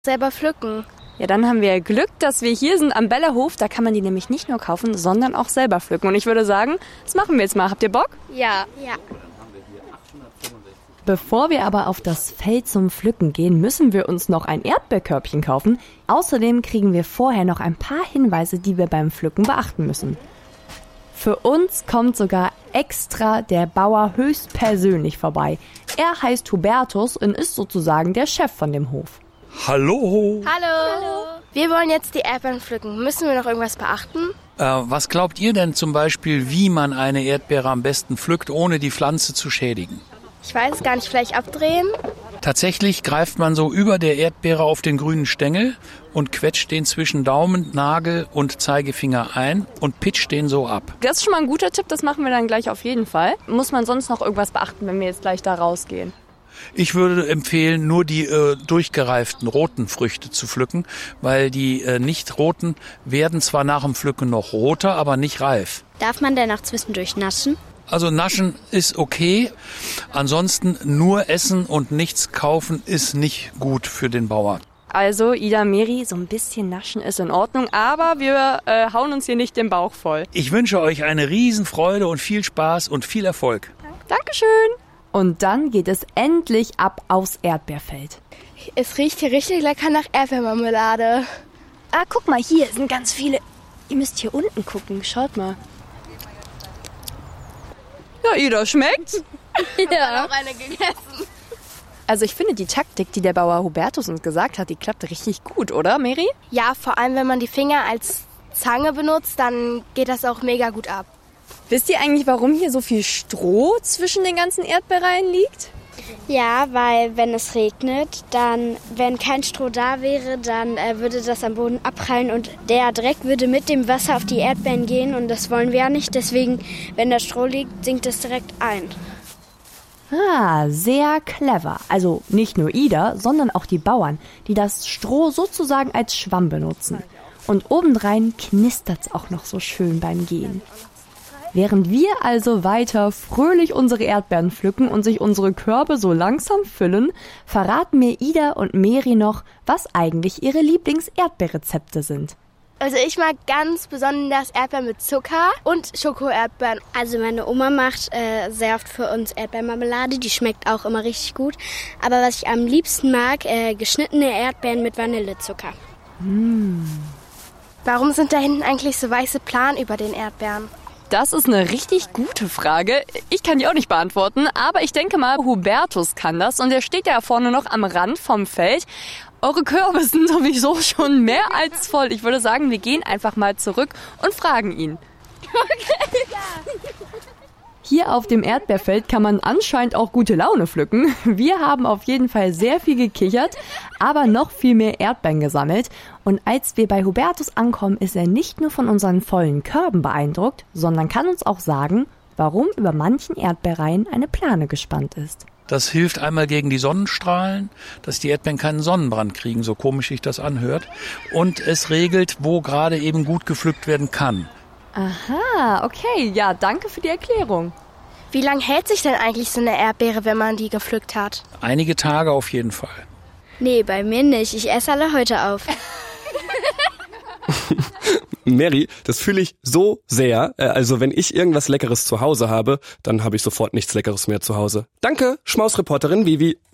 selber pflücken. Ja, dann haben wir Glück, dass wir hier sind am Bellerhof. Da kann man die nämlich nicht nur kaufen, sondern auch selber pflücken. Und ich würde sagen, das machen wir jetzt mal. Habt ihr Bock? Ja. Bevor wir aber auf das Feld zum Pflücken gehen, müssen wir uns noch ein Erdbeerkörbchen kaufen. Außerdem kriegen wir vorher noch ein paar Hinweise, die wir beim Pflücken beachten müssen. Für uns kommt sogar extra der Bauer höchstpersönlich vorbei. Er heißt Hubertus und ist sozusagen der Chef von dem Hof. Hallo. Hallo. Wir wollen jetzt die Erdbeeren pflücken. Müssen wir noch irgendwas beachten? Was glaubt ihr denn zum Beispiel, wie man eine Erdbeere am besten pflückt, ohne die Pflanze zu schädigen? Ich weiß es gar nicht, vielleicht abdrehen? Tatsächlich greift man so über der Erdbeere auf den grünen Stängel und quetscht den zwischen Daumen, Nagel und Zeigefinger ein und pitcht den so ab. Das ist schon mal ein guter Tipp, das machen wir dann gleich auf jeden Fall. Muss man sonst noch irgendwas beachten, wenn wir jetzt gleich da rausgehen? Ich würde empfehlen, nur die durchgereiften roten Früchte zu pflücken, weil die nicht roten werden zwar nach dem Pflücken noch roter, aber nicht reif. Darf man denn auch zwischendurch naschen? Also naschen ist okay, ansonsten nur essen und nichts kaufen ist nicht gut für den Bauern. Also Ida, Meri, so ein bisschen naschen ist in Ordnung, aber wir hauen uns hier nicht den Bauch voll. Ich wünsche euch eine Riesenfreude und viel Spaß und viel Erfolg. Dankeschön. Und dann geht es endlich ab aufs Erdbeerfeld. Es riecht hier richtig lecker nach Erdbeermarmelade. Ah, guck mal, hier sind ganz viele. Ihr müsst hier unten gucken, schaut mal. Ja, Ida, schmeckt's? Ja. Auch eine gegessen. Also ich finde die Taktik, die der Bauer Hubertus uns gesagt hat, die klappt richtig gut, oder, Meri? Ja, vor allem wenn man die Finger als Zange benutzt, dann geht das auch mega gut ab. Wisst ihr eigentlich, warum hier so viel Stroh zwischen den ganzen Erdbeereihen liegt? Ja, weil wenn es regnet, dann, wenn kein Stroh da wäre, dann würde das am Boden abprallen und der Dreck würde mit dem Wasser auf die Erdbeeren gehen und das wollen wir ja nicht. Deswegen, wenn da Stroh liegt, sinkt es direkt ein. Ah, sehr clever. Also nicht nur Ida, sondern auch die Bauern, die das Stroh sozusagen als Schwamm benutzen. Und obendrein knistert's auch noch so schön beim Gehen. Während wir also weiter fröhlich unsere Erdbeeren pflücken und sich unsere Körbe so langsam füllen, verraten mir Ida und Meri noch, was eigentlich ihre Lieblings-Erdbeerrezepte sind. Also ich mag ganz besonders Erdbeeren mit Zucker und Schoko-Erdbeeren. Also meine Oma macht sehr oft für uns Erdbeermarmelade, die schmeckt auch immer richtig gut. Aber was ich am liebsten mag, geschnittene Erdbeeren mit Vanillezucker. Warum sind da hinten eigentlich so weiße Planen über den Erdbeeren? Das ist eine richtig gute Frage. Ich kann die auch nicht beantworten, aber ich denke mal, Hubertus kann das. Und der steht ja vorne noch am Rand vom Feld. Eure Körbe sind sowieso schon mehr als voll. Ich würde sagen, wir gehen einfach mal zurück und fragen ihn. Okay. Hier auf dem Erdbeerfeld kann man anscheinend auch gute Laune pflücken. Wir haben auf jeden Fall sehr viel gekichert, aber noch viel mehr Erdbeeren gesammelt. Und als wir bei Hubertus ankommen, ist er nicht nur von unseren vollen Körben beeindruckt, sondern kann uns auch sagen, warum über manchen Erdbeereihen eine Plane gespannt ist. Das hilft einmal gegen die Sonnenstrahlen, dass die Erdbeeren keinen Sonnenbrand kriegen, so komisch sich das anhört. Und es regelt, wo gerade eben gut gepflückt werden kann. Aha, okay. Ja, danke für die Erklärung. Wie lange hält sich denn eigentlich so eine Erdbeere, wenn man die gepflückt hat? Einige Tage auf jeden Fall. Nee, bei mir nicht. Ich esse alle heute auf. Meri, das fühle ich so sehr. Also wenn ich irgendwas Leckeres zu Hause habe, dann habe ich sofort nichts Leckeres mehr zu Hause. Danke, Schmausreporterin Vivi.